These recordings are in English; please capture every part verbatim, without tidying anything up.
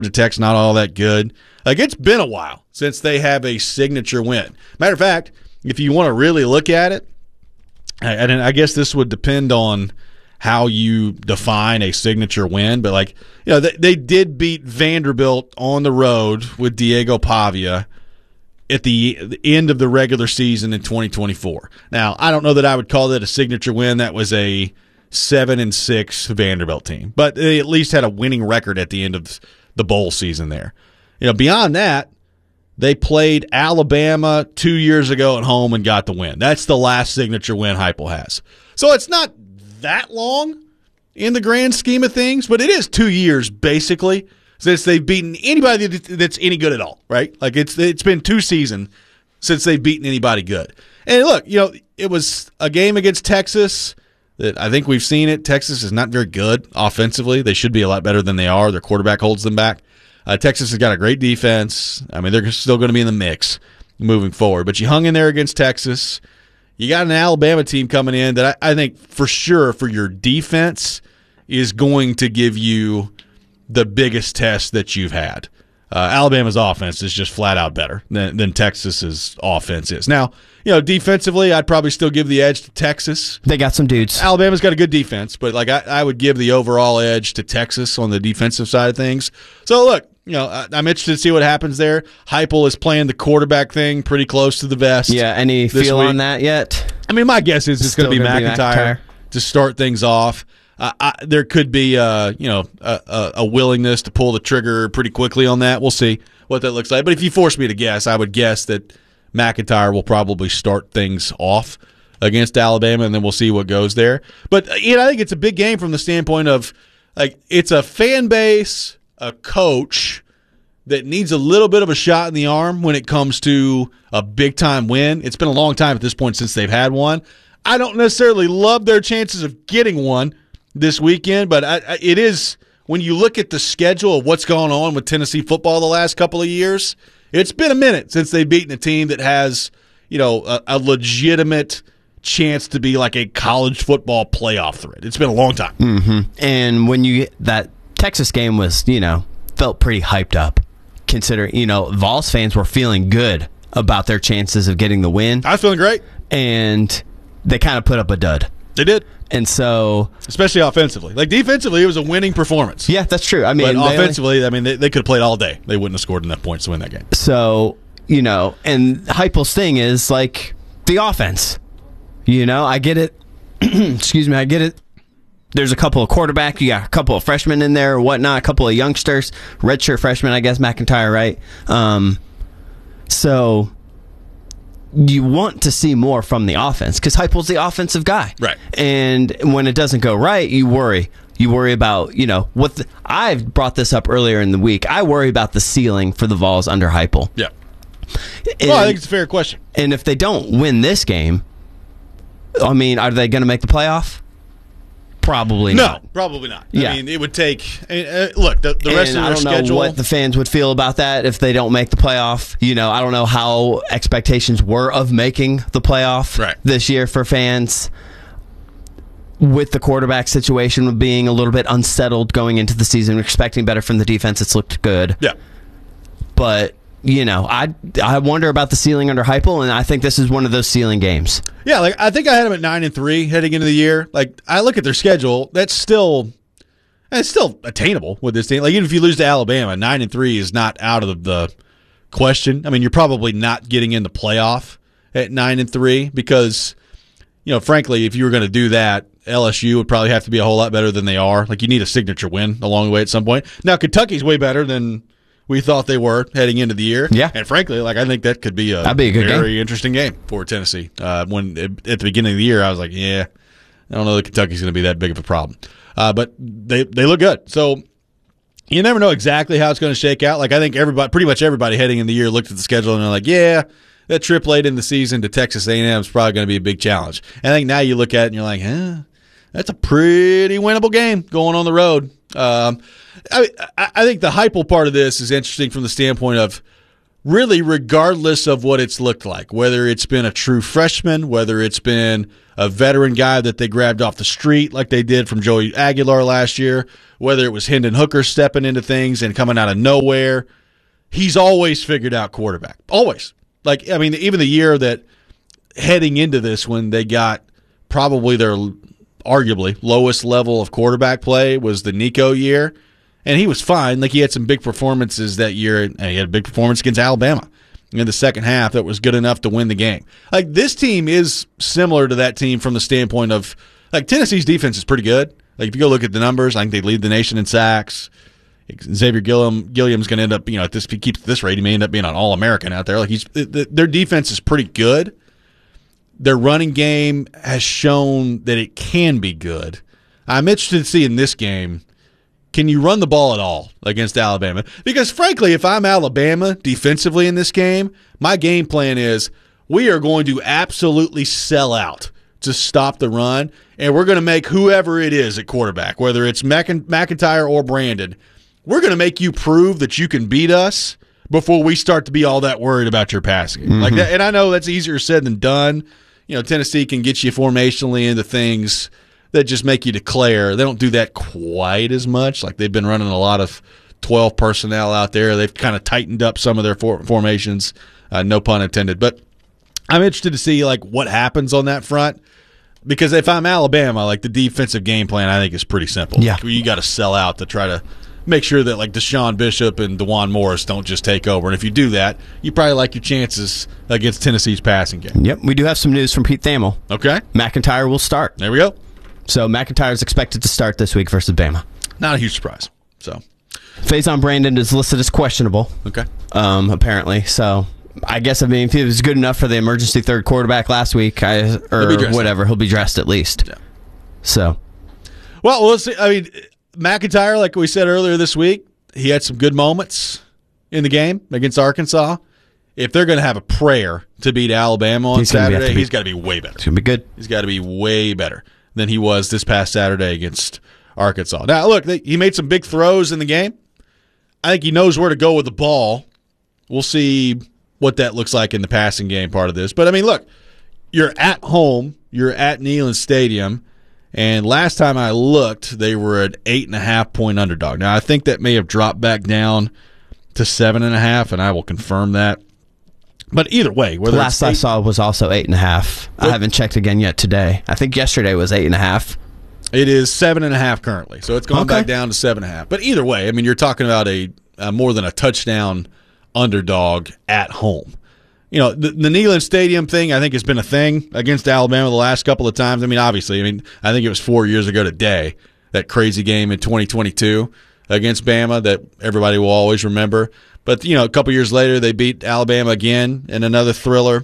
Tech's not all that good. Like, it's been a while since they have a signature win. Matter of fact, if you want to really look at it, and I guess this would depend on how you define a signature win, but, like, you know, they, they did beat Vanderbilt on the road with Diego Pavia at the, the end of the regular season in twenty twenty-four. Now, I don't know that I would call that a signature win. That was a seven and six Vanderbilt team, but they at least had a winning record at the end of the bowl season there. You know, beyond that, they played Alabama two years ago at home and got the win. That's the last signature win Heupel has. So it's not that long in the grand scheme of things, but it is two years basically since they've beaten anybody that's any good at all, right? Like, it's it's been two seasons since they've beaten anybody good. And look, you know, it was a game against Texas that I think we've seen it. Texas is not very good offensively. They should be a lot better than they are. Their quarterback holds them back. Uh, Texas has got a great defense. I mean, they're still going to be in the mix moving forward. But you hung in there against Texas. You got an Alabama team coming in that I, I think for sure for your defense is going to give you the biggest test that you've had. Uh, Alabama's offense is just flat out better than, than Texas's offense is. Now, you know, defensively, I'd probably still give the edge to Texas. They got some dudes. Alabama's got a good defense, but like I, I would give the overall edge to Texas on the defensive side of things. So look, you know, I, I'm interested to see what happens there. Heupel is playing the quarterback thing pretty close to the vest. Yeah, any feel week. on that yet? I mean, my guess is it's, it's going to be McIntyre to start things off. Uh, I, there could be, uh, you know, a, a, a willingness to pull the trigger pretty quickly on that. We'll see what that looks like. But if you force me to guess, I would guess that McIntyre will probably start things off against Alabama, and then we'll see what goes there. But, you know, I think it's a big game from the standpoint of, like, it's a fan base, a coach that needs a little bit of a shot in the arm when it comes to a big-time win. It's been a long time at this point since they've had one. I don't necessarily love their chances of getting one this weekend, but I, I, it is, when you look at the schedule of what's going on with Tennessee football the last couple of years, it's been a minute since they've beaten a team that has, you know, a, a legitimate chance to be like a college football playoff threat. It's been a long time. Mm-hmm. And when you that Texas game was, you know, felt pretty hyped up, considering, you know, Vols fans were feeling good about their chances of getting the win. I was feeling great. And they kind of put up a dud. They did. And so, especially offensively, like defensively, it was a winning performance. Yeah, that's true. I mean, but offensively, only, I mean, they, they could have played all day. They wouldn't have scored enough points to win that game. So, you know, and Heupel's thing is like the offense. You know, I get it. Excuse me, I get it. There's a couple of quarterback, you got a couple of freshmen in there or whatnot, a couple of youngsters, redshirt freshmen, I guess, McIntyre, right? Um, so you want to see more from the offense because Heupel's the offensive guy. Right. And when it doesn't go right, you worry. You worry about, you know, what the, I've brought this up earlier in the week. I worry about the ceiling for the Vols under Heupel. Yeah. And, well, I think it's a fair question. And if they don't win this game, I mean, are they going to make the playoff? Probably no, not. No, probably not. Yeah. I mean, it would take uh, – look, the, the rest and of their I don't schedule – know what the fans would feel about that if they don't make the playoff. You know, I don't know how expectations were of making the playoff right. this year for fans. With the quarterback situation being a little bit unsettled going into the season, expecting better from the defense. It's looked good. Yeah. But, you know, I I wonder about the ceiling under Heupel, and I think this is one of those ceiling games. Yeah, like I think I had them at nine and three heading into the year. Like I look at their schedule, that's still it's still attainable with this team. Like even if you lose to Alabama, nine and three is not out of the question. I mean, you're probably not getting in the playoff at nine and three because, you know, frankly, if you were going to do that, L S U would probably have to be a whole lot better than they are. Like you need a signature win along the way at some point. Now Kentucky's way better than we thought they were heading into the year. Yeah. And frankly, like I think that could be a, That'd be a good very game. interesting game for Tennessee. Uh, when at the beginning of the year, I was like, yeah, I don't know that Kentucky's going to be that big of a problem. Uh, but they, they look good. So you never know exactly how it's going to shake out. Like I think everybody, pretty much everybody heading in the year looked at the schedule and they're like, yeah, that trip late in the season to Texas A and M is probably going to be a big challenge. And I think now you look at it and you're like, huh, that's a pretty winnable game going on the road. Um, I, I think the Heupel part of this is interesting from the standpoint of really regardless of what it's looked like, whether it's been a true freshman, whether it's been a veteran guy that they grabbed off the street like they did from Joey Aguilar last year, whether it was Hendon Hooker stepping into things and coming out of nowhere, he's always figured out quarterback. Always. Like, I mean, even the year that heading into this when they got probably their arguably lowest level of quarterback play was the Nico year, and he was fine. Like, he had some big performances that year. And he had a big performance against Alabama in the second half that was good enough to win the game. Like, this team is similar to that team from the standpoint of, like, Tennessee's defense is pretty good. Like, if you go look at the numbers, I think they lead the nation in sacks. Xavier Gilliam, Gilliam's going to end up, you know, at this, if he keeps this rate, he may end up being an All-American out there. Like, he's their defense is pretty good. Their running game has shown that it can be good. I'm interested to see in this game, can you run the ball at all against Alabama? Because, frankly, if I'm Alabama defensively in this game, my game plan is we are going to absolutely sell out to stop the run, and we're going to make whoever it is at quarterback, whether it's McIntyre or Brandon, we're going to make you prove that you can beat us before we start to be all that worried about your passing. Mm-hmm. Like that, and I know that's easier said than done. You know, Tennessee can get you formationally into things that just make you declare. They don't do that quite as much. Like, they've been running a lot of twelve personnel out there. They've kind of tightened up some of their for- formations, uh, no pun intended. But I'm interested to see, like, what happens on that front. Because if I'm Alabama, like, the defensive game plan I think is pretty simple. Yeah. Like, you got to sell out to try to make sure that, like, Deshaun Bishop and DeJuan Morris don't just take over. And if you do that, you probably like your chances against Tennessee's passing game. Yep, we do have some news from Pete Thamel. Okay. McIntyre will start. There we go. So McIntyre is expected to start this week versus Bama. Not a huge surprise. So, Faison Brandon is listed as questionable. Okay. Um, apparently. So, I guess, I mean, if he was good enough for the emergency third quarterback last week, I, or he'll whatever, he'll be dressed at least. Yeah. So. Well, we'll see. I mean, McIntyre, like we said earlier this week, he had some good moments in the game against Arkansas. If they're going to have a prayer to beat Alabama on he's Saturday, be, he's got to be way better. He's going to be good. He's got to be way better than he was this past Saturday against Arkansas. Now, look, they, he made some big throws in the game. I think he knows where to go with the ball. We'll see what that looks like in the passing game part of this. But, I mean, look, you're at home. You're at Neyland Stadium. And last time I looked, they were an eight and a half point underdog. Now, I think that may have dropped back down to seven and a half, and I will confirm that. But either way, whether the last I saw was also eight and a half. What? I haven't checked again yet today. I think yesterday was eight and a half. It is seven and a half currently, so it's gone okay. back down to seven and a half. But either way, I mean, you're talking about a, a more than a touchdown underdog at home. You know, the, the Neyland Stadium thing, I think, has been a thing against Alabama the last couple of times. I mean, obviously, I mean, I think it was four years ago today, that crazy game in twenty twenty-two against Bama that everybody will always remember. But, you know, a couple years later, they beat Alabama again in another thriller.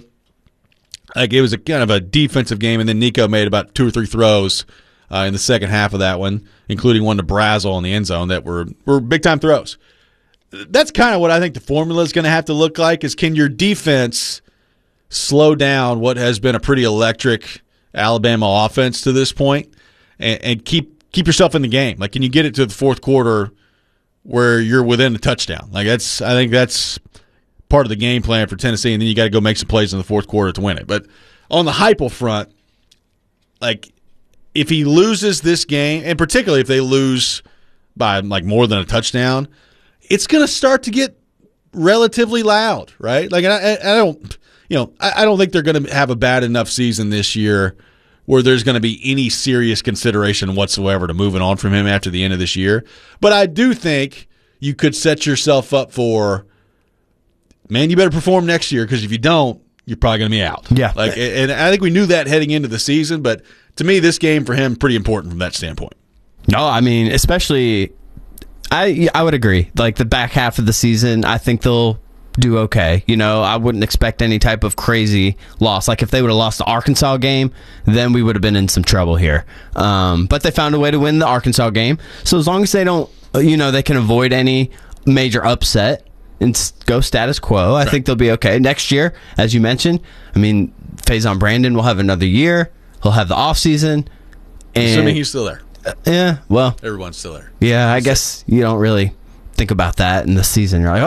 Like, it was a kind of a defensive game, and then Nico made about two or three throws uh, in the second half of that one, including one to Brazel in the end zone that were, were big-time throws. That's kind of what I think the formula is going to have to look like, is can your defense slow down what has been a pretty electric Alabama offense to this point and, and keep keep yourself in the game? Like, can you get it to the fourth quarter where you're within a touchdown? Like, that's I think that's part of the game plan for Tennessee, and then you got to go make some plays in the fourth quarter to win it. But on the Heupel front, like, if he loses this game, and particularly if they lose by like more than a touchdown, it's going to start to get relatively loud, right? Like, I, I don't, you know, I, I don't think they're going to have a bad enough season this year where there's going to be any serious consideration whatsoever to moving on from him after the end of this year. But I do think you could set yourself up for, man, you better perform next year, because if you don't, you're probably going to be out. Yeah. Like, and I think we knew that heading into the season, but to me, this game for him pretty important from that standpoint. No, I mean, especially. I I would agree. Like, the back half of the season, I think they'll do okay. You know, I wouldn't expect any type of crazy loss. Like, if they would have lost the Arkansas game, then we would have been in some trouble here. Um, but they found a way to win the Arkansas game. So as long as they don't, you know, they can avoid any major upset and go status quo, I right. think they'll be okay. Next year, as you mentioned, I mean, Faison Brandon will have another year. He'll have the offseason. Assuming he's still there. Yeah, well, everyone's still there. Yeah, I guess you don't really think about that in the season. You're like, oh,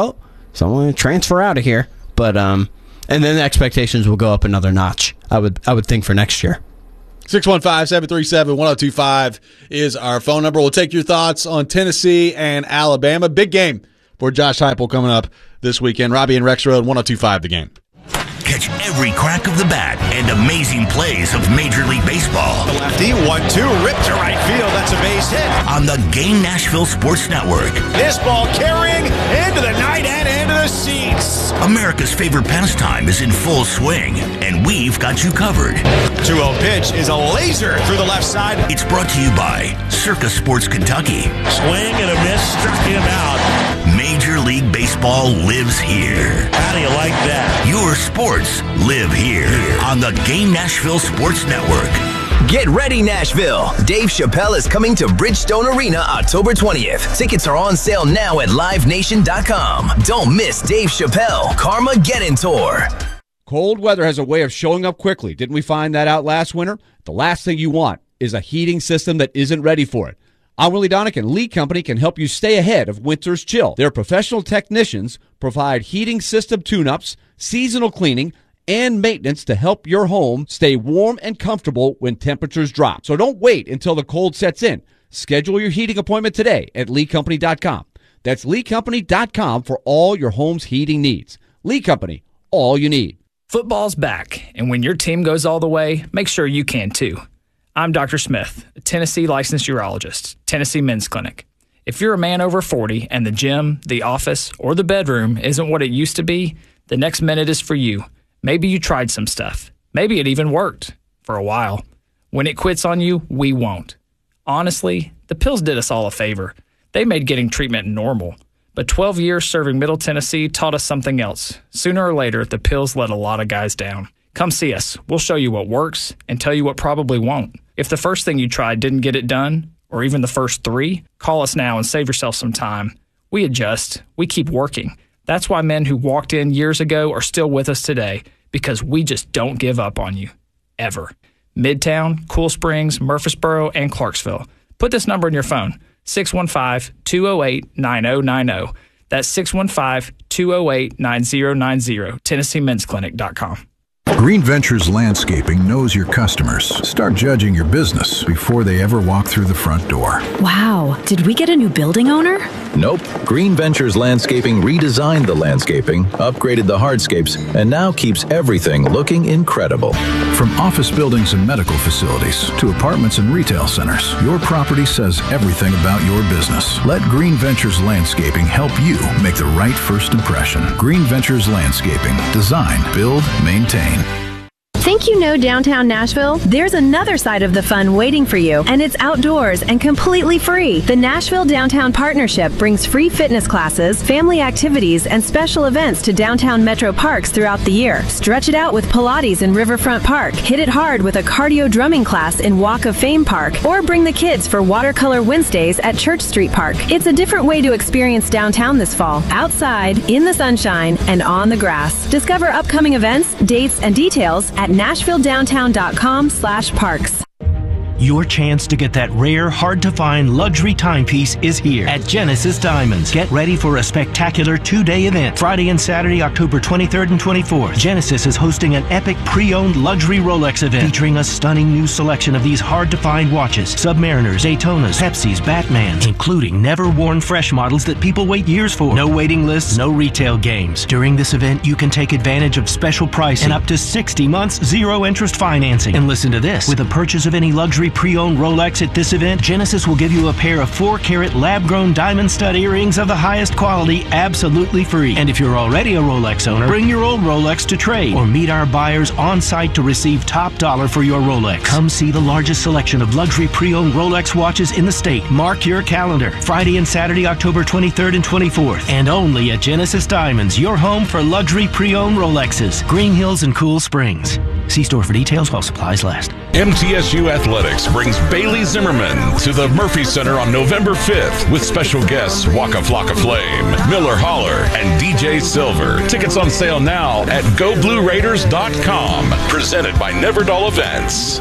So I'm going to transfer out of here. But um, and then the expectations will go up another notch, I would I would think, for next year. six one five, seven three seven, one oh two five is our phone number. We'll take your thoughts on Tennessee and Alabama. Big game for Josh Heupel coming up this weekend. Robbie and Rex Road, one oh two five The Game. Catch every crack of the bat and amazing plays of Major League Baseball. The lefty, one two, ripped to right field. That's a base hit. On the Game Nashville Sports Network. This ball carrying into the night and into the seats. America's favorite pastime is in full swing, and we've got you covered. two oh pitch is a laser through the left side. It's brought to you by Circa Sports Kentucky. Swing and a miss, struck him out. Major League Baseball lives here. How do you like that? Your sports live here on the Game Nashville Sports Network. Get ready, Nashville. Dave Chappelle is coming to Bridgestone Arena October twentieth. Tickets are on sale now at live nation dot com. Don't miss Dave Chappelle Carmageddon Tour. Cold weather has a way of showing up quickly. Didn't we find that out last winter? The last thing you want is a heating system that isn't ready for it. I'm Willie Donick, and Lee Company can help you stay ahead of winter's chill. Their professional technicians provide heating system tune-ups, seasonal cleaning, and maintenance to help your home stay warm and comfortable when temperatures drop. So don't wait until the cold sets in. Schedule your heating appointment today at lee company dot com. That's lee company dot com for all your home's heating needs. Lee Company, all you need. Football's back, and when your team goes all the way, make sure you can too. I'm Doctor Smith, a Tennessee licensed urologist, Tennessee Men's Clinic. If you're a man over forty and the gym, the office, or the bedroom isn't what it used to be, the next minute is for you. Maybe you tried some stuff. Maybe it even worked for a while. When it quits on you, we won't. Honestly, the pills did us all a favor. They made getting treatment normal. But twelve years serving Middle Tennessee taught us something else. Sooner or later, the pills let a lot of guys down. Come see us. We'll show you what works and tell you what probably won't. If the first thing you tried didn't get it done, or even the first three, call us now and save yourself some time. We adjust. We keep working. That's why men who walked in years ago are still with us today, because we just don't give up on you. Ever. Midtown, Cool Springs, Murfreesboro, and Clarksville. Put this number in your phone, six one five, two oh eight, nine oh nine oh. That's six one five, two oh eight, nine oh nine oh, Tennessee Men's Clinic dot com. Green Ventures Landscaping knows your customers. Start judging your business before they ever walk through the front door. Wow, did we get a new building owner? Nope. Green Ventures Landscaping redesigned the landscaping, upgraded the hardscapes, and now keeps everything looking incredible. From office buildings and medical facilities to apartments and retail centers, your property says everything about your business. Let Green Ventures Landscaping help you make the right first impression. Green Ventures Landscaping. Design, build, maintain. Think you know downtown Nashville? There's another side of the fun waiting for you, and it's outdoors and completely free. The Nashville Downtown Partnership brings free fitness classes, family activities, and special events to downtown metro parks throughout the year. Stretch it out with Pilates in Riverfront Park, hit it hard with a cardio drumming class in Walk of Fame Park, or bring the kids for Watercolor Wednesdays at Church Street Park. It's a different way to experience downtown this fall, outside, in the sunshine, and on the grass. Discover upcoming events, dates, and details at nashville downtown dot com slash parks. Your chance to get that rare, hard-to-find luxury timepiece is here at Genesis Diamonds. Get ready for a spectacular two-day event. Friday and Saturday, October twenty-third and twenty-fourth. Genesis is hosting an epic pre-owned luxury Rolex event featuring a stunning new selection of these hard-to-find watches. Submariners, Daytonas, Pepsis, Batmans, including never-worn fresh models that people wait years for. No waiting lists, no retail games. During this event, you can take advantage of special pricing and up to sixty months zero-interest financing. And listen to this. With a purchase of any luxury pre-owned Rolex at this event, Genesis will give you a pair of four carat lab-grown diamond stud earrings of the highest quality absolutely free. And if you're already a Rolex owner, bring your old Rolex to trade or meet our buyers on site to receive top dollar for your Rolex. Come see the largest selection of luxury pre-owned Rolex watches in the state. Mark your calendar. Friday and Saturday, October twenty-third and twenty-fourth. And only at Genesis Diamonds, your home for luxury pre-owned Rolexes. Green Hills and Cool Springs. See store for details while supplies last. M T S U Athletics brings Bailey Zimmerman to the Murphy Center on November fifth with special guests Waka Flocka Flame, Miller Holler, and D J Silver. Tickets on sale now at go blue raiders dot com. Presented by Neverdall Events.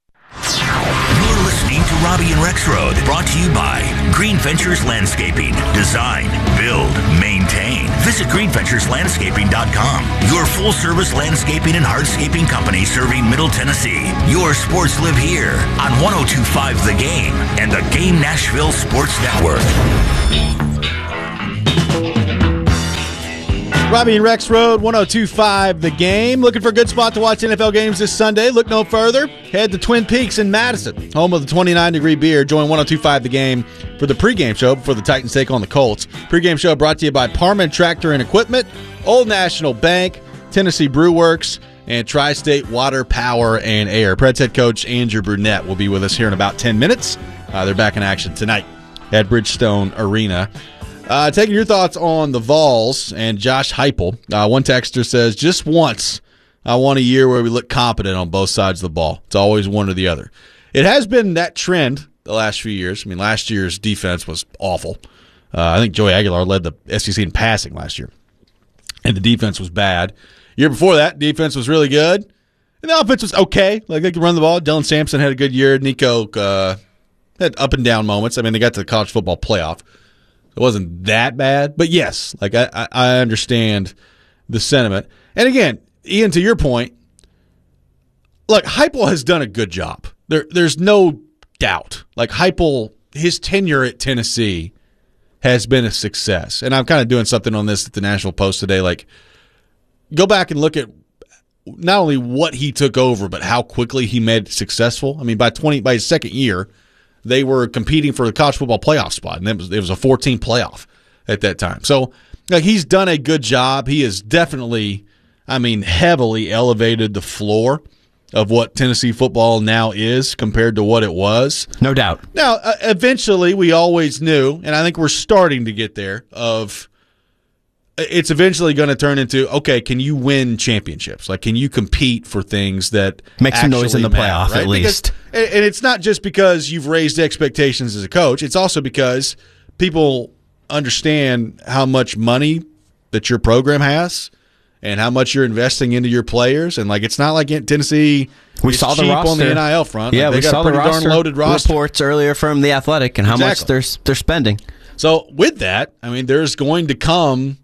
You're listening to Robbie and Rex Road, brought to you by Green Ventures Landscaping. Design, build, maintain. Visit Visit green ventures landscaping dot com, your full-service landscaping and hardscaping company serving Middle Tennessee. Your sports live here on one oh two point five The Game and the Game Nashville Sports Network. Robbie and Rex Road, one oh two point five The Game. Looking for a good spot to watch N F L games this Sunday? Look no further. Head to Twin Peaks in Madison, home of the twenty-nine degree beer. Join one oh two point five The Game for the pregame show before the Titans take on the Colts. Pregame show brought to you by Parman Tractor and Equipment, Old National Bank, Tennessee Brew Works, and Tri-State Water, Power, and Air. Preds head coach Andrew Brunette will be with us here in about ten minutes. Uh, they're back in action tonight at Bridgestone Arena. Uh, taking your thoughts on the Vols and Josh Heupel. Uh, one texter says, just once, I want a year where we look competent on both sides of the ball. It's always one or the other. It has been that trend the last few years. I mean, last year's defense was awful. Uh, I think Joey Aguilar led the S E C in passing last year, and the defense was bad. Year before that, defense was really good, and the offense was okay. Like, they could run the ball. Dylan Sampson had a good year. Nico uh, had up and down moments. I mean, they got to the college football playoff. It wasn't that bad, but yes, like I, I understand the sentiment. And again, Ian, to your point, look, Heupel has done a good job. There, there's no doubt. Like Heupel, his tenure at Tennessee has been a success. And I'm kind of doing something on this at the Nashville Post today. Like, go back and look at not only what he took over, but how quickly he made it successful. I mean, by twenty, by his second year, they were competing for the college football playoff spot, and it was, it was a four-team playoff at that time. So, like, he's done a good job. He has definitely, I mean, heavily elevated the floor of what Tennessee football now is compared to what it was. No doubt. Now, uh, eventually, we always knew, and I think we're starting to get there, of it's eventually going to turn into, okay, can you win championships? Like, can you compete for things that make some noise in the matter, playoff, right? at least? Because, and it's not just because you've raised expectations as a coach. It's also because people understand how much money that your program has and how much you're investing into your players. And, like, it's not like in Tennessee we is saw the cheap roster on the N I L front. Yeah, like, they we got saw a pretty the roster darn loaded roster. reports earlier from The Athletic and how exactly. much they're, they're spending. So, with that, I mean, there's going to come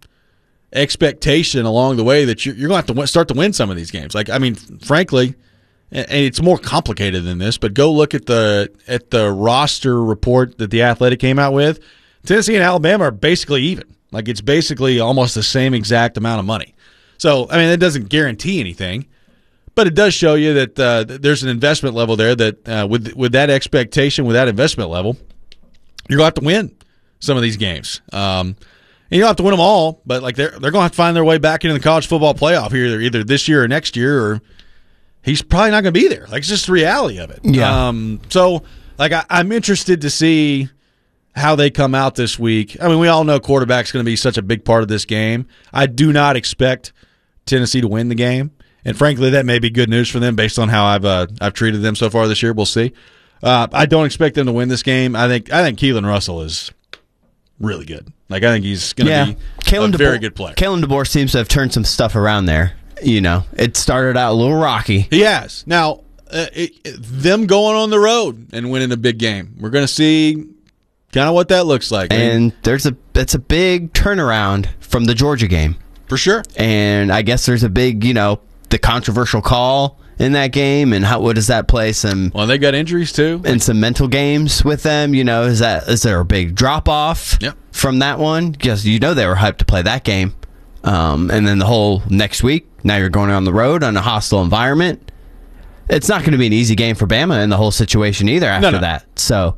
expectation along the way that you're, you're going to have to start to win some of these games. Like, I mean, frankly, and it's more complicated than this, but go look at the at the roster report that the Athletic came out with. Tennessee and Alabama are basically even. Like, it's basically almost the same exact amount of money. So, I mean, it doesn't guarantee anything, but it does show you that uh, there's an investment level there that uh, with with that expectation, with that investment level, you're going to have to win some of these games. Um And you don't have to win them all, but like they're they're going to have to find their way back into the college football playoff here, either this year or next year, or he's probably not going to be there. Like, it's just the reality of it. Yeah. Um, so, like, I, I'm interested to see how they come out this week. I mean, we all know quarterback's going to be such a big part of this game. I do not expect Tennessee to win the game, and frankly, that may be good news for them based on how I've uh, I've treated them so far this year. We'll see. Uh, I don't expect them to win this game. I think I think Keelan Russell is really good. Like, I think he's going to yeah. be Kalen a very DeBoer, good player. Kalen DeBoer seems to have turned some stuff around there. You know, it started out a little rocky. He has. Now, uh, it, it, them going on the road and winning a big game, we're going to see kind of what that looks like. And I mean, there's a it's a big turnaround from the Georgia game. For sure. And I guess there's a big, you know, the controversial call in that game, and how what does that play some well they got injuries too and some mental games with them. You know, is that is there a big drop off yep. from that one? Because you know they were hyped to play that game, um, and then the whole next week now you're going on the road on a hostile environment. It's not going to be an easy game for Bama in the whole situation either after no, no. that. So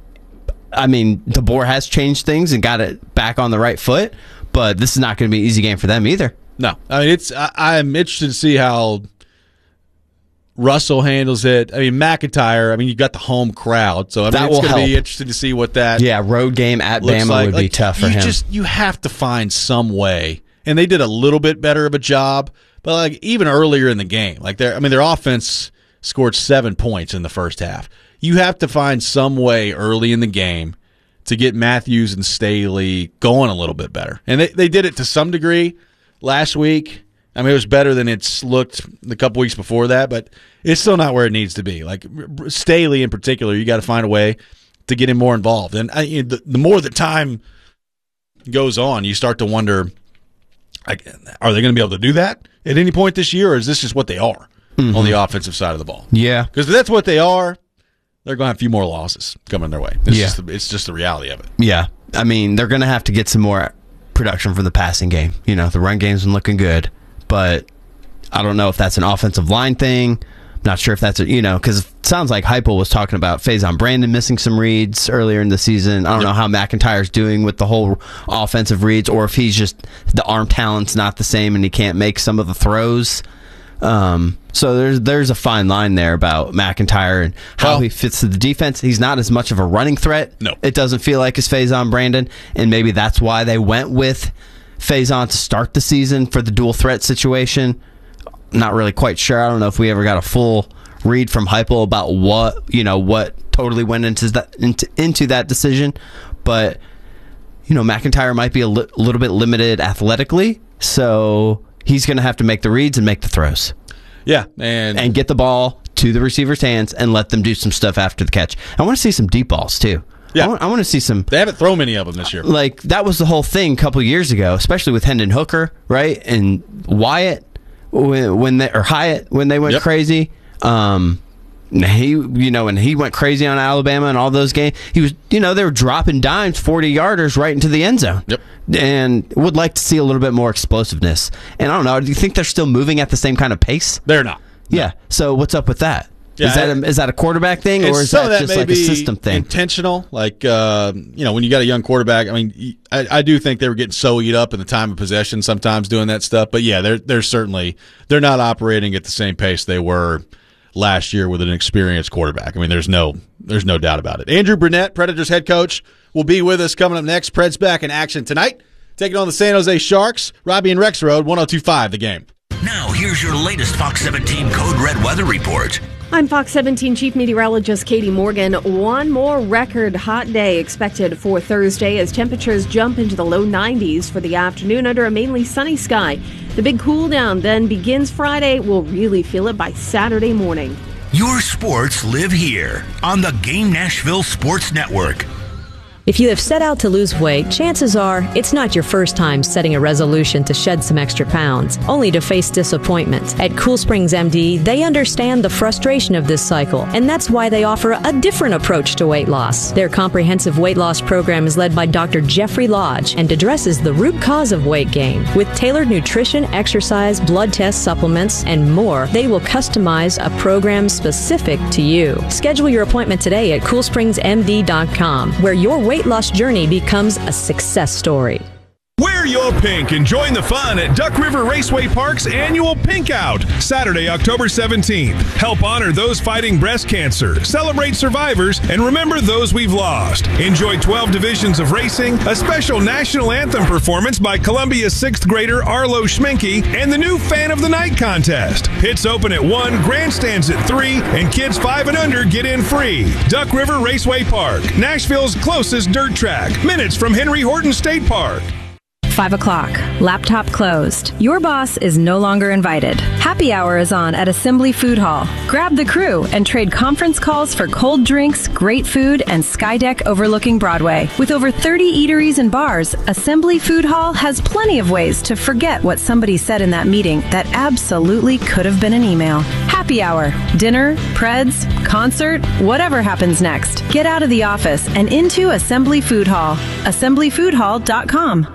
I mean, DeBoer has changed things and got it back on the right foot, but this is not going to be an easy game for them either. No, I mean it's I, I'm interested to see how Russell handles it. I mean, McIntyre, I mean, you got the home crowd, so I mean, that it's will going to help. be interesting to see what that Yeah, road game at looks Bama like. would Like, be tough for you him. Just, you have to find some way, and they did a little bit better of a job, but like even earlier in the game, like their, I mean, their offense scored seven points in the first half. You have to find some way early in the game to get Matthews and Staley going a little bit better, and they they did it to some degree last week. I mean, it was better than it's looked the couple weeks before that, but it's still not where it needs to be. Like Staley in particular, you got to find a way to get him more involved. And I, the, the more the time goes on, you start to wonder, I, are they going to be able to do that at any point this year, or is this just what they are mm-hmm. on the offensive side of the ball? Yeah. Because if that's what they are, they're going to have a few more losses coming their way. It's, yeah. just the, it's just the reality of it. Yeah. I mean, they're going to have to get some more production from the passing game. You know, the run game's been looking good, but I don't know if that's an offensive line thing. I'm not sure if that's, a, you know, because it sounds like Heupel was talking about Faison Brandon missing some reads earlier in the season. I don't yep. know how McIntyre's doing with the whole offensive reads, or if he's just, the arm talent's not the same and he can't make some of the throws. Um, so there's there's a fine line there about McIntyre and how well, he fits to the defense. He's not as much of a running threat. No. It doesn't feel like as Faison Brandon, and maybe that's why they went with Faison to start the season for the dual threat situation. Not really quite sure. I don't know if we ever got a full read from Heupel about what, you know, what totally went into that into, into that decision. But, you know, McIntyre might be a li- little bit limited athletically, so he's going to have to make the reads and make the throws. Yeah, and and get the ball to the receiver's hands and let them do some stuff after the catch. I want to see some deep balls too. Yeah, I want, I want to see some. They haven't thrown many of them this year. Like, that was the whole thing a couple years ago, especially with Hendon Hooker, right? And Wyatt when, when they or Hyatt when they went yep. crazy. Um, he, you know, and he went crazy on Alabama and all those games. He was, you know, they were dropping dimes, forty yarders right into the end zone. Yep. And would like to see a little bit more explosiveness. And I don't know, do you think they're still moving at the same kind of pace? They're not. Yeah. No. So what's up with that? Yeah, is that a, is that a quarterback thing, or is that, that just like a system thing? Intentional, like uh, you know, when you got a young quarterback. I mean, I, I do think they were getting so eat up in the time of possession sometimes doing that stuff. But yeah, they're they're certainly they're not operating at the same pace they were last year with an experienced quarterback. I mean, there's no there's no doubt about it. Andrew Brunette, Predators head coach, will be with us coming up next. Preds back in action tonight, taking on the San Jose Sharks. Robbie and Rex Road, one oh two point five The Game. Now, here's your latest Fox seventeen Code Red weather report. I'm Fox seventeen Chief Meteorologist Katie Morgan. One more record hot day expected for Thursday as temperatures jump into the low nineties for the afternoon under a mainly sunny sky. The big cool down then begins Friday. We'll really feel it by Saturday morning. Your sports live here on the Game Nashville Sports Network. If you have set out to lose weight, chances are it's not your first time setting a resolution to shed some extra pounds, only to face disappointment. At Cool Springs M D, they understand the frustration of this cycle, and that's why they offer a different approach to weight loss. Their comprehensive weight loss program is led by Doctor Jeffrey Lodge and addresses the root cause of weight gain. With tailored nutrition, exercise, blood test supplements, and more, they will customize a program specific to you. Schedule your appointment today at cool springs m d dot com, where your weight loss journey becomes a success story. Wear your pink and join the fun at Duck River Raceway Park's annual Pink Out, Saturday, October seventeenth. Help honor those fighting breast cancer, celebrate survivors, and remember those we've lost. Enjoy twelve divisions of racing, a special national anthem performance by Columbia's sixth grader Arlo Schminke, and the new Fan of the Night contest. Pits open at one, grandstands at three, and kids five and under get in free. Duck River Raceway Park, Nashville's closest dirt track, minutes from Henry Horton State Park. Five o'clock. Laptop closed. Your boss is no longer invited. Happy hour is on at Assembly Food Hall. Grab the crew and trade conference calls for cold drinks, great food, and Skydeck overlooking Broadway. With over thirty eateries and bars, Assembly Food Hall has plenty of ways to forget what somebody said in that meeting that absolutely could have been an email. Happy hour, dinner, Preds, concert, whatever happens next. Get out of the office and into Assembly Food Hall. assembly food hall dot com.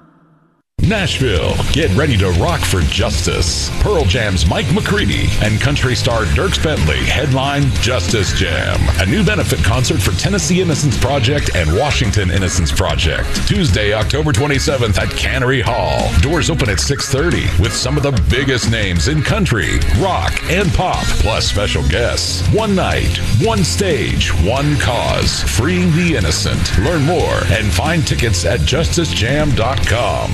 Nashville, get ready to rock for justice. Pearl Jam's Mike McCready and country star Dierks Bentley headline Justice Jam, a new benefit concert for Tennessee Innocence Project and Washington Innocence Project. Tuesday, October twenty-seventh at Cannery Hall. Doors open at six thirty with some of the biggest names in country, rock, and pop, plus special guests. One night, one stage, one cause. Freeing the innocent. Learn more and find tickets at justice jam dot com.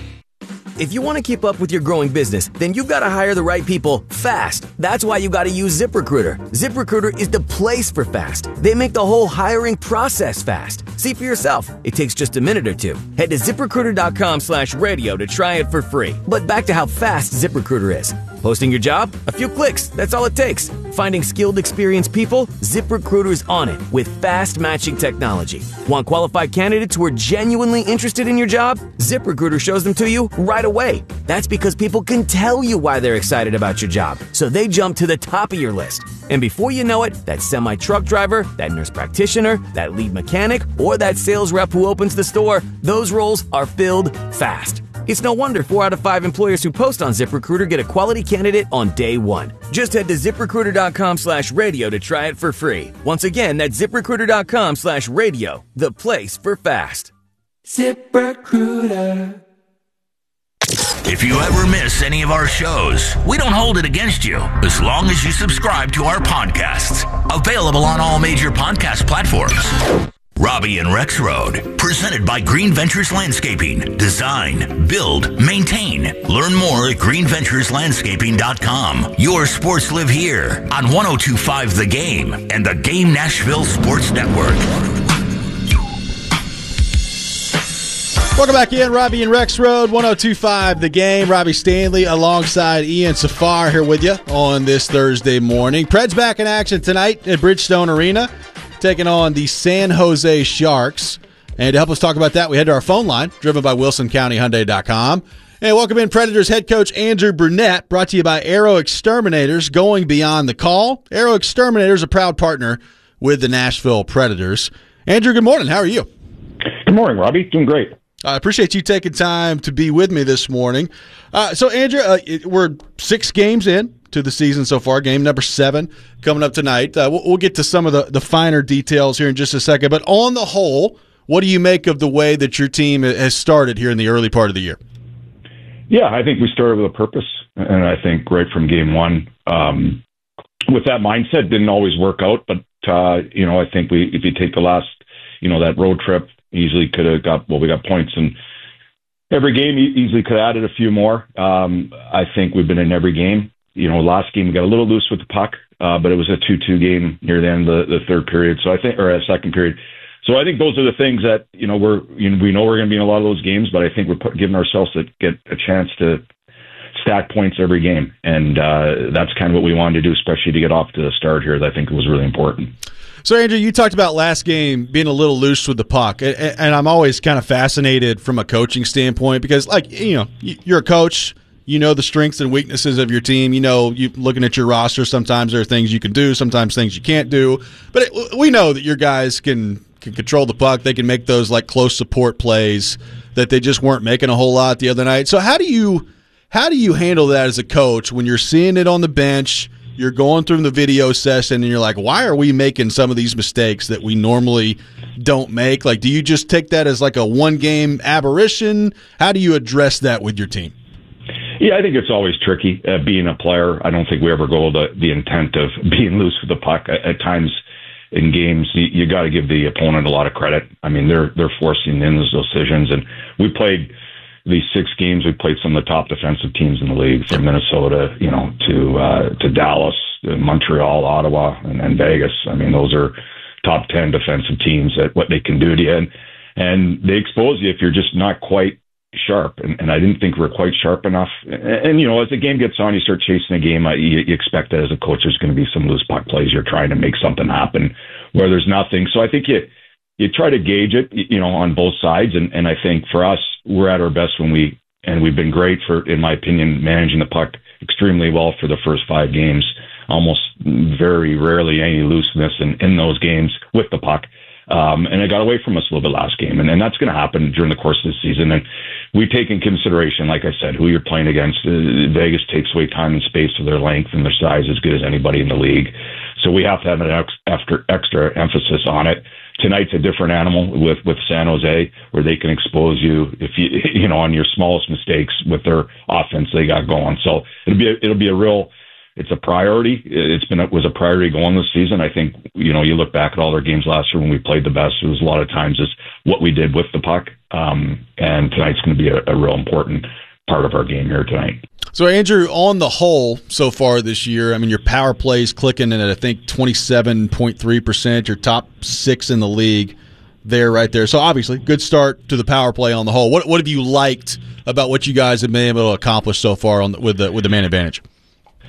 If you want to keep up with your growing business, then you've got to hire the right people fast. That's why you got to use ZipRecruiter. ZipRecruiter is the place for fast. They make the whole hiring process fast. See for yourself. It takes just a minute or two. Head to ZipRecruiter.com slash radio to try it for free. But back to how fast ZipRecruiter is. Posting your job? A few clicks. That's all it takes. Finding skilled, experienced people? ZipRecruiter's on it with fast matching technology. Want qualified candidates who are genuinely interested in your job? ZipRecruiter shows them to you right away. That's because people can tell you why they're excited about your job, so they jump to the top of your list. And before you know it, that semi-truck driver, that nurse practitioner, that lead mechanic, or that sales rep who opens the store, those roles are filled fast. It's no wonder four out of five employers who post on ZipRecruiter get a quality candidate on day one. Just head to ZipRecruiter.com slash radio to try it for free. Once again, that's ZipRecruiter.com slash radio, the place for fast. ZipRecruiter. If you ever miss any of our shows, we don't hold it against you as long as you subscribe to our podcasts. Available on all major podcast platforms. Robbie and Rex Road, presented by Green Ventures Landscaping. Design, build, maintain. Learn more at green ventures landscaping dot com. Your sports live here on one oh two point five The Game and the Game Nashville Sports Network. Welcome back in, Robbie and Rex Road, one oh two point five The Game. Robbie Stanley alongside Ian Safar here with you on this Thursday morning. Preds back in action tonight at Bridgestone Arena, taking on the San Jose Sharks. And to help us talk about that, we head to our phone line, driven by Wilson County Hyundai dot com. And welcome in Predators head coach Andrew Brunette, brought to you by Aero Exterminators, going beyond the call. Aero Exterminators, a proud partner with the Nashville Predators. Andrew, good morning. How are you? Good morning, Robbie. Doing great. I appreciate you taking time to be with me this morning. Uh, so, Andrew, uh, it, we're six games in to the season so far. Game number seven coming up tonight. Uh, we'll, we'll get to some of the, the finer details here in just a second. But on the whole, what do you make of the way that your team has started here in the early part of the year? Yeah, I think we started with a purpose. And I think right from game one, um, with that mindset, didn't always work out. But, uh, you know, I think we if you take the last, you know, that road trip, easily could have got, well, we got points in every game, easily could have added a few more. Um, I think we've been in every game. You know, last game we got a little loose with the puck, uh, but it was a two two game near the end of the, the third period. So I think, or a second period. So I think those are the things that, you know, we're, you know, we know we're going to be in a lot of those games, but I think we're put, giving ourselves to get a chance to stack points every game. And uh, that's kind of what we wanted to do, especially to get off to the start here. That I think was really important. So, Andrew, you talked about last game being a little loose with the puck, and I'm always kind of fascinated from a coaching standpoint because, like, you know, you're a coach, you know the strengths and weaknesses of your team. You know, you looking at your roster, sometimes there are things you can do, sometimes things you can't do. But it, we know that your guys can can control the puck. They can make those, like, close support plays that they just weren't making a whole lot the other night. So how do you how do you handle that as a coach when you're seeing it on the bench? You're going through the video session, and you're like, why are we making some of these mistakes that we normally don't make? Like, do you just take that as like a one-game aberration? How do you address that with your team? Yeah, I think it's always tricky. Uh, being a player, I don't think we ever go the, the intent of being loose with the puck. At, at times in games, you, you got to give the opponent a lot of credit. I mean, they're they're forcing in those decisions, and we played – these six games, we played some of the top defensive teams in the league, from Minnesota, you know, to uh, to Dallas, to Montreal, Ottawa, and, and Vegas. I memean, those are top ten defensive teams at what they can do to you, and and they expose you if you're just not quite sharp. And, and I didn't think we were quite sharp enough. And, and you know, as the game gets on, you start chasing a game. Uh, you, you expect that as a coach, there's going to be some loose puck plays. You're trying to make something happen where there's nothing. So I think you you try to gauge it, you know, on both sides. And, and I think for us, we're at our best when we, and we've been great for, in my opinion, managing the puck extremely well for the first five games. Almost very rarely any looseness in, in those games with the puck. Um, and it got away from us a little bit last game. And, and that's going to happen during the course of the season. And we take in consideration, like I said, who you're playing against. Uh, Vegas takes away time and space for their length and their size as good as anybody in the league. So we have to have an ex- after extra emphasis on it. Tonight's a different animal with, with San Jose, where they can expose you if you you know on your smallest mistakes with their offense they got going. So it'll be a, it'll be a real it's a priority. It's been it was a priority going this season. I think you know you look back at all their games last year when we played the best. It was a lot of times is what we did with the puck, um, and tonight's going to be a, a real important part of our game here tonight. So, Andrew, on the whole so far this year, I mean, your power plays clicking in at, I think, twenty-seven point three percent, your top six in the league there, right there. So, obviously, good start to the power play on the whole. What what have you liked about what you guys have been able to accomplish so far on the, with the with the man advantage?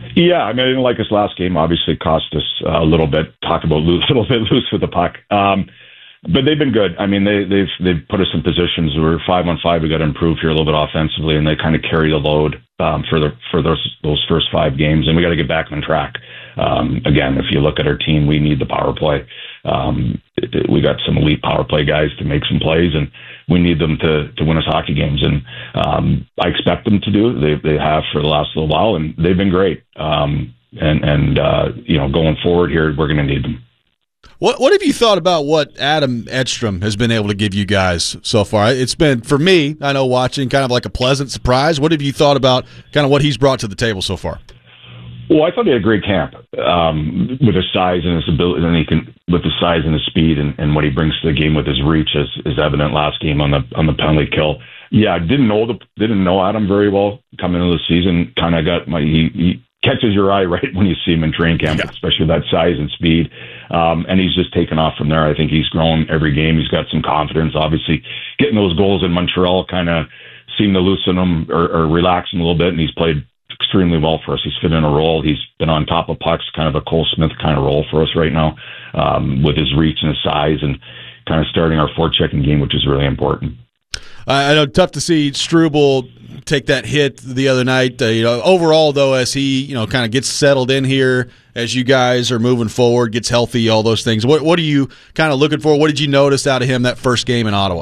Yeah, I mean, I didn't like his last game. Obviously, cost us uh, a little bit. Talk about lose, a little bit loose with the puck. Um, but they've been good. I mean, they, they've they've put us in positions where five on five, we got to improve here a little bit offensively, and they kind of carry the load um, for the for those those first five games, and we got to get back on track. Um, again, if you look at our team, we need the power play. Um, it, it, we got some elite power play guys to make some plays, and we need them to to win us hockey games. And um, I expect them to do. They they have for the last little while, and they've been great. Um, and and uh, you know, going forward here, we're going to need them. What what have you thought about what Adam Edstrom has been able to give you guys so far? It's been, for me, I know, watching, kind of like a pleasant surprise. What have you thought about kind of what he's brought to the table so far? Well, I thought he had a great camp um, with his size and his ability, and he can with his size and his speed, and, and what he brings to the game with his reach is, is evident last game on the on the penalty kill. Yeah, I didn't know the didn't know Adam very well coming into the season. Kind of got my he, he catches your eye right when you see him in training camp, yeah. especially that size and speed. Um, and he's just taken off from there. I think he's grown every game. He's got some confidence. Obviously, getting those goals in Montreal kind of seemed to loosen him or, or relax him a little bit, and he's played extremely well for us. He's fit in a role. He's been on top of pucks, kind of a Cole Smith kind of role for us right now, um, with his reach and his size, and kind of starting our forechecking game, which is really important. I know, tough to see Struble take that hit the other night. Uh, you know, overall, though, as he you know kind of gets settled in here, as you guys are moving forward, gets healthy, all those things. What what are you kind of looking for? What did you notice out of him that first game in Ottawa?